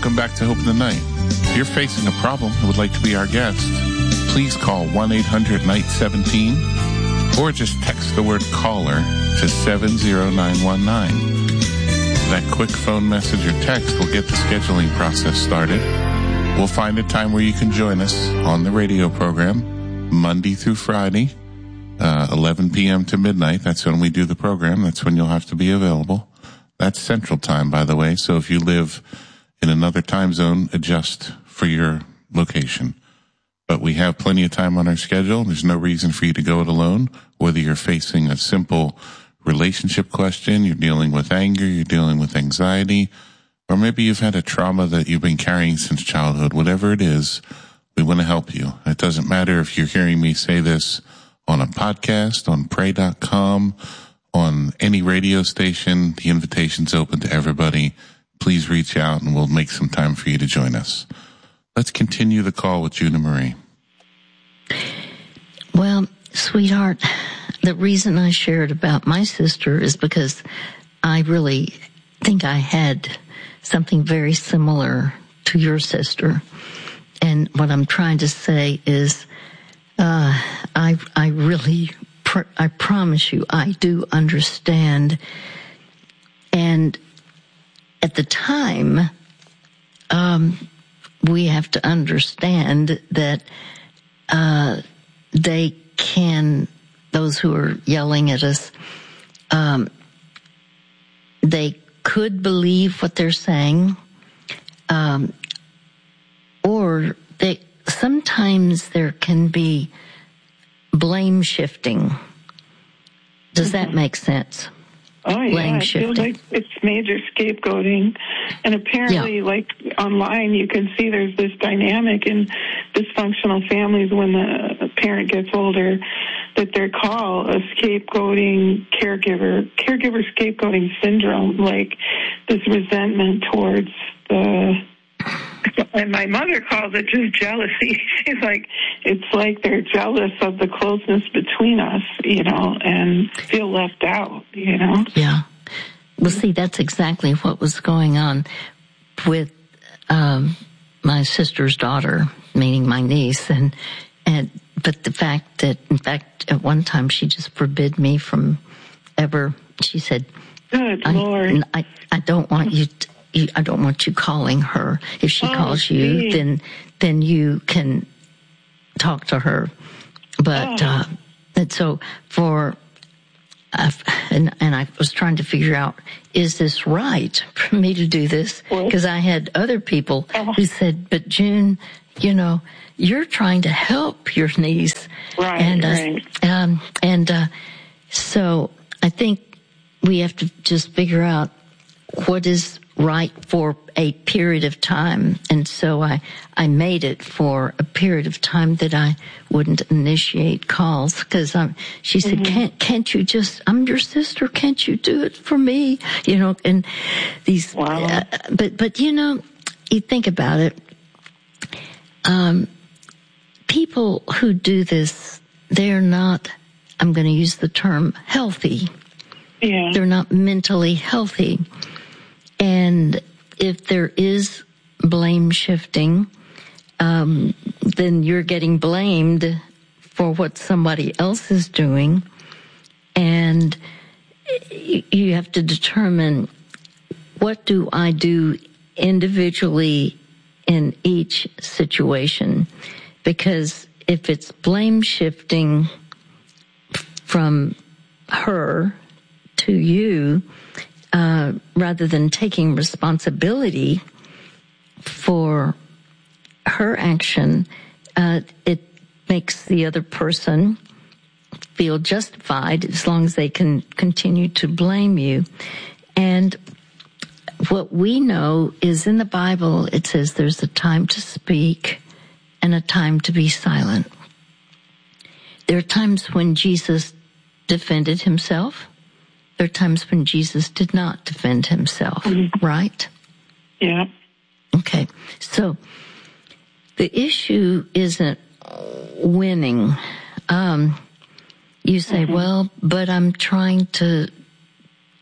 Welcome back to Hope in the Night. If you're facing a problem and would like to be our guest, please call 1-800-NIGHT-17 or just text the word caller to 70919. That quick phone message or text will get the scheduling process started. We'll find a time where you can join us on the radio program Monday through Friday, 11 p.m. to midnight. That's when we do the program. That's when you'll have to be available. That's Central Time, by the way. So if you live in another time zone, adjust for your location. But we have plenty of time on our schedule. There's no reason for you to go it alone, whether you're facing a simple relationship question, you're dealing with anger, you're dealing with anxiety, or maybe you've had a trauma that you've been carrying since childhood. Whatever it is, we want to help you. It doesn't matter if you're hearing me say this on a podcast, on pray.com, on any radio station. The invitation's open to everybody. Please reach out and we'll make some time for you to join us. Let's continue the call with Juna Marie. Well, sweetheart, the reason I shared about my sister is because I really think I had something very similar to your sister. And what I'm trying to say is, I promise you, I do understand. And at the time, we have to understand that those who are yelling at us, they could believe what they're saying, or sometimes there can be blame shifting. Does that make sense? Oh, yeah, I feel like it's major scapegoating. And apparently, like, online, you can see there's this dynamic in dysfunctional families when the parent gets older, that they're called a scapegoating caregiver scapegoating syndrome, like this resentment towards and my mother calls it just jealousy. She's like, it's like they're jealous of the closeness between us, and feel left out, Yeah. Well, see, that's exactly what was going on with my sister's daughter, meaning my niece, but the fact that, in fact, at one time she just forbid me from ever. She said, "Good Lord, I don't want you. I don't want you calling her. If she calls you, then you can talk to her." But and so and I was trying to figure out, is this right for me to do this? Because I had other people who said, "But June, you're trying to help your niece." Right. So I think we have to just figure out what is right for a period of time. And so I made it for a period of time that I wouldn't initiate calls, because she said, can't you just, I'm your sister, can't you do it for me? And these, but you think about it, people who do this, they're not, I'm going to use the term healthy. Yeah. They're not mentally healthy. And if there is blame shifting, then you're getting blamed for what somebody else is doing. And you have to determine, what do I do individually in each situation? Because if it's blame shifting from her to you, rather than taking responsibility for her action, it makes the other person feel justified as long as they can continue to blame you. And what we know is, in the Bible, it says there's a time to speak and a time to be silent. There are times when Jesus defended himself. There are times when Jesus did not defend himself, right? Yeah. Okay. So the issue isn't winning. You say, well, but I'm trying to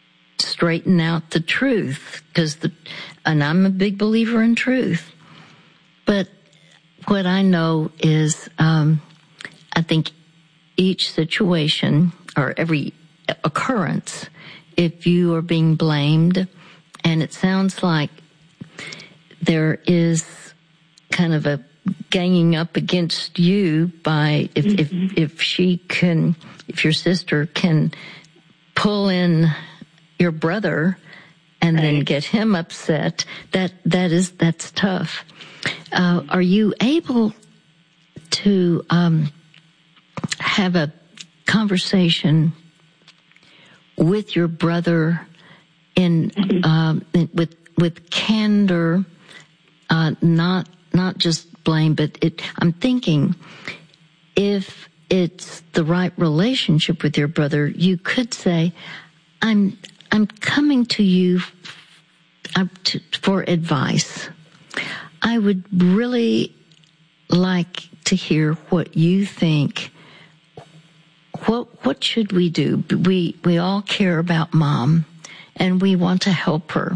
straighten out the truth, and I'm a big believer in truth. But what I know is, I think each situation or every occurrence, if you are being blamed, and it sounds like there is kind of a ganging up against you by if your sister can pull in your brother and then get him upset, that's tough. Are you able to have a conversation with your brother with candor, not just blame, but I'm thinking if it's the right relationship with your brother, you could say, I'm coming to you for advice. I would really like to hear what you think. What should we do? We all care about Mom, and we want to help her.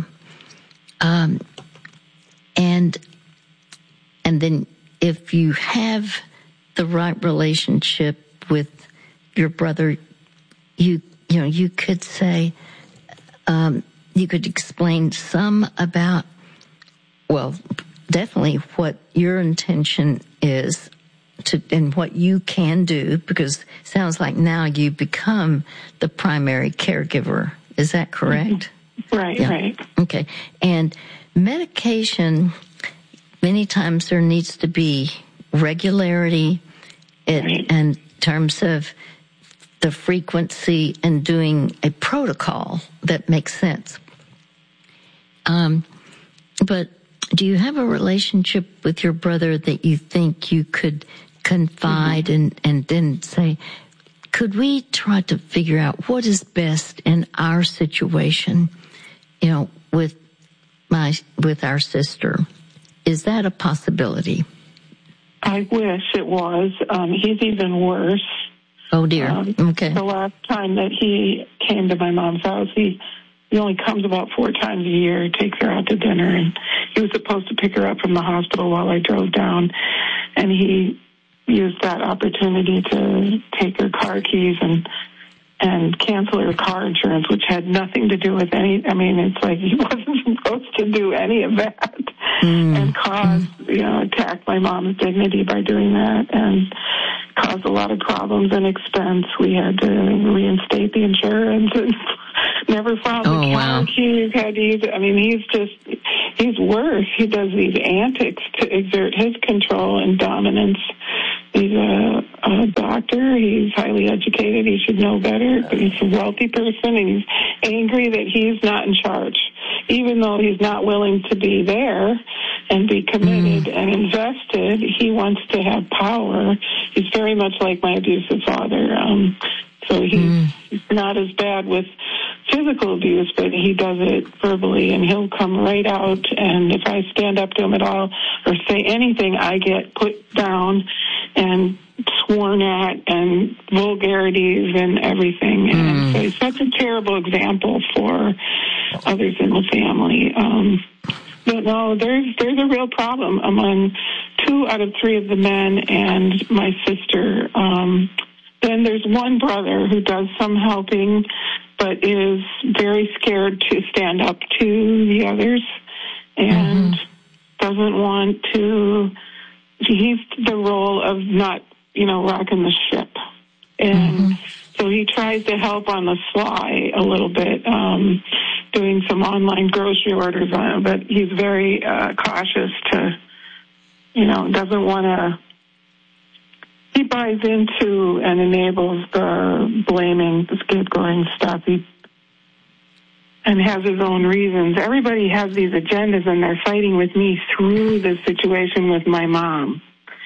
And then if you have the right relationship with your brother, you could say, you could explain some about, well, definitely what your intention is and what you can do, because it sounds like now you become the primary caregiver. Is that correct? Right, yeah. Right. Okay. And medication, many times there needs to be regularity in terms of the frequency and doing a protocol that makes sense. But do you have a relationship with your brother that you think you could confide and then say, could we try to figure out what is best in our situation, with our sister? Is that a possibility? I wish it was. He's even worse. Oh, dear. Okay. The last time that he came to my mom's house, he only comes about 4 times a year, takes her out to dinner, and he was supposed to pick her up from the hospital while I drove down, and he used that opportunity to take her car keys and cancel her car insurance, which had nothing to do with it's like he wasn't supposed to do any of that, and attack my mom's dignity by doing that, and caused a lot of problems and expense. We had to reinstate the insurance and never found the car keys, had to use it. He's worse. He does these antics to exert his control and dominance. He's a doctor. He's highly educated. He should know better, but he's a wealthy person, and he's angry that he's not in charge. Even though he's not willing to be there and be committed and invested, he wants to have power. He's very much like my abusive father. So he's not as bad with physical abuse, but he does it verbally, and he'll come right out, and if I stand up to him at all or say anything, I get put down and sworn at and vulgarities and everything. And so he's such a terrible example for others in the family. But no, there's a real problem among 2 out of 3 of the men and my sister. Then there's one brother who does some helping, but is very scared to stand up to the others and doesn't want to. He's the role of not, rocking the ship. And so he tries to help on the sly a little bit, doing some online grocery orders on it, but he's very cautious to, doesn't want to. He buys into and enables the blaming, the scapegoating stuff, and has his own reasons. Everybody has these agendas, and they're fighting with me through the situation with my mom.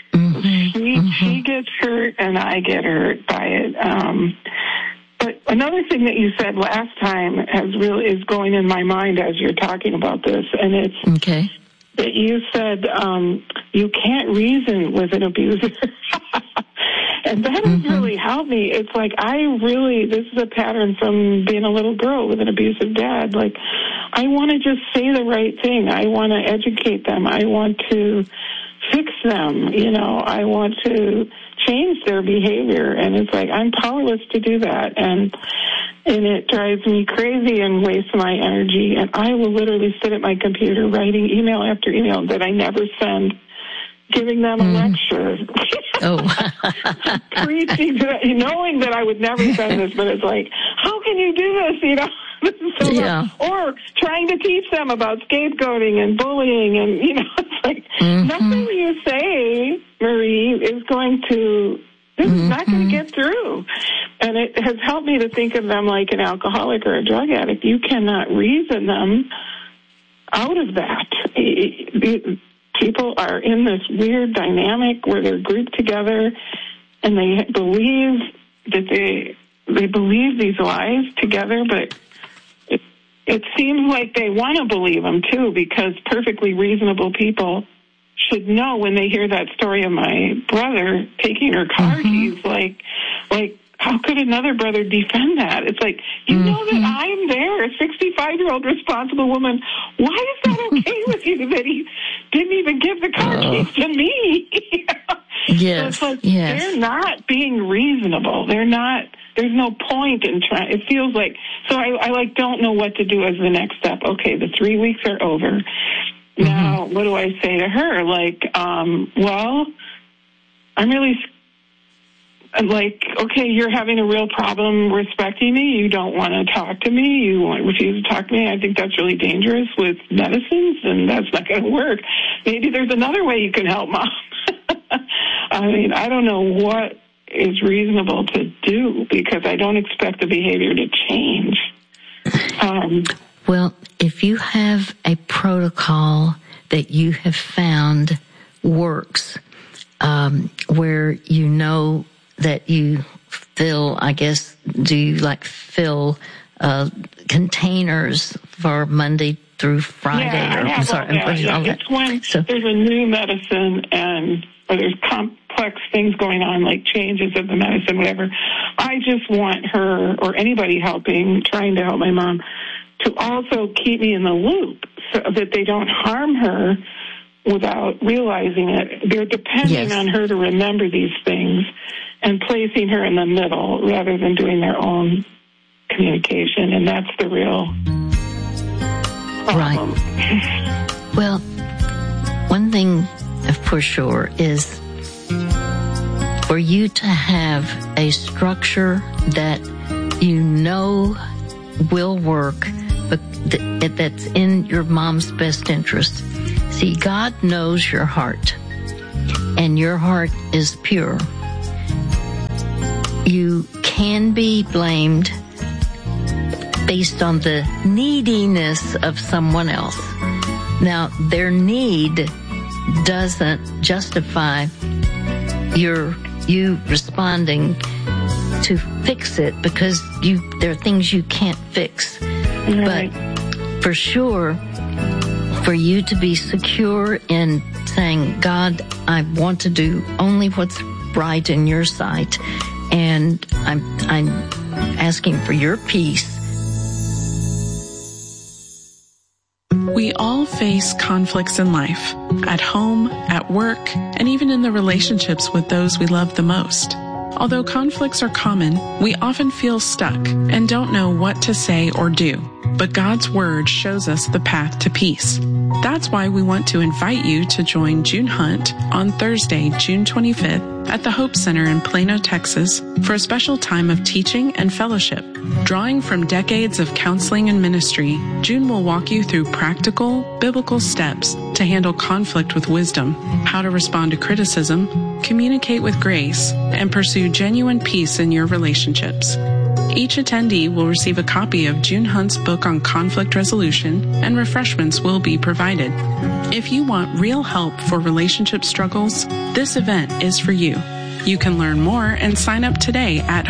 She gets hurt, and I get hurt by it. But another thing that you said last time is going in my mind as you're talking about this, and it's that you said you can't reason with an abuser. And that has really helped me. It's like this is a pattern from being a little girl with an abusive dad. Like, I want to just say the right thing. I want to educate them. I want to fix them. I want to change their behavior. And it's like, I'm powerless to do that. And it drives me crazy and wastes my energy. And I will literally sit at my computer writing email after email that I never send, giving them a lecture. Preaching to them, knowing that I would never send this, but it's like, how can you do this, Or trying to teach them about scapegoating and bullying, and, it's like, nothing you say, Marie, is going to, this is not going to get through. And it has helped me to think of them like an alcoholic or a drug addict. You cannot reason them out of that. People are in this weird dynamic where they're grouped together and they believe that they believe these lies together, but it seems like they want to believe them too, because perfectly reasonable people should know when they hear that story of my brother taking her car keys, like how could another brother defend that? It's like, know that I'm there, a 65-year-old responsible woman. Why is that okay with you that he didn't even give the car keys to me? Yes, so it's like, they're not being reasonable. They're not. There's no point in trying. It feels like, so I don't know what to do as the next step. Okay, the 3 weeks are over. Now, what do I say to her? Like, well, I'm really, like, okay, you're having a real problem respecting me. You don't want to talk to me. You refuse to talk to me. I think that's really dangerous with medicines, and that's not going to work. Maybe there's another way you can help, Mom. I mean, I don't know what is reasonable to do, because I don't expect the behavior to change. Well, if you have a protocol that you have found works, where you know that you fill, I guess, do you like fill containers for Monday through Friday? Yeah, it's when there's a new medicine or there's complex things going on, like changes of the medicine, whatever. I just want her, or anybody trying to help my mom, to also keep me in the loop so that they don't harm her without realizing it. They're depending on her to remember these things and placing her in the middle rather than doing their own communication, and that's the real problem. Right. Well, one thing for sure is for you to have a structure that will work, but that's in your mom's best interest. See, God knows your heart, and your heart is pure. You can be blamed based on the neediness of someone else. Now, their need doesn't justify you responding to fix it, because there are things you can't fix. Right. But for sure, for you to be secure in saying, God, I want to do only what's right in your sight, and I'm asking for your peace. We all face conflicts in life, at home, at work, and even in the relationships with those we love the most. Although conflicts are common, we often feel stuck and don't know what to say or do. But God's Word shows us the path to peace. That's why we want to invite you to join June Hunt on Thursday, June 25th at the Hope Center in Plano, Texas for a special time of teaching and fellowship. Drawing from decades of counseling and ministry, June will walk you through practical, biblical steps to handle conflict with wisdom, how to respond to criticism, communicate with grace, and pursue genuine peace in your relationships. Each attendee will receive a copy of June Hunt's book on conflict resolution, and refreshments will be provided. If you want real help for relationship struggles, this event is for you. You can learn more and sign up today at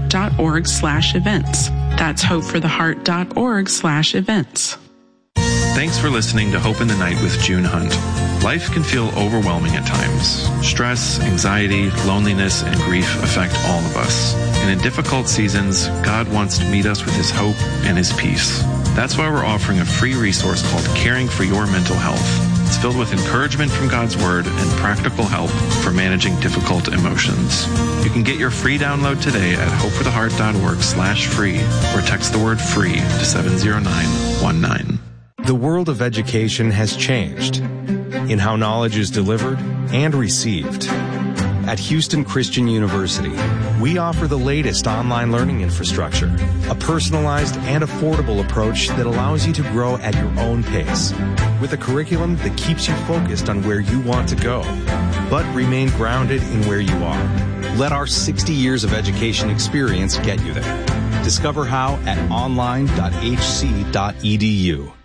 hopefortheheart.org/events. That's hopefortheheart.org/events. Thanks for listening to Hope in the Night with June Hunt. Life can feel overwhelming at times. Stress, anxiety, loneliness, and grief affect all of us. And in difficult seasons, God wants to meet us with His hope and His peace. That's why we're offering a free resource called Caring for Your Mental Health. It's filled with encouragement from God's Word and practical help for managing difficult emotions. You can get your free download today at hopefortheheart.org/free or text the word FREE to 70919. The world of education has changed in how knowledge is delivered and received. At Houston Christian University, we offer the latest online learning infrastructure, a personalized and affordable approach that allows you to grow at your own pace, with a curriculum that keeps you focused on where you want to go, but remain grounded in where you are. Let our 60 years of education experience get you there. Discover how at online.hc.edu.